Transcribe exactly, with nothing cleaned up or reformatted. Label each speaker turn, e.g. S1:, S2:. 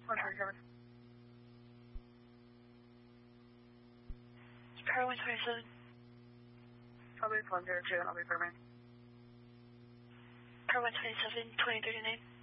S1: one twenty-seven.
S2: Power one twenty-seven.
S1: I'll be one zero two, I'll be Berman.
S2: Power one twenty-seven, twenty thirty-nine.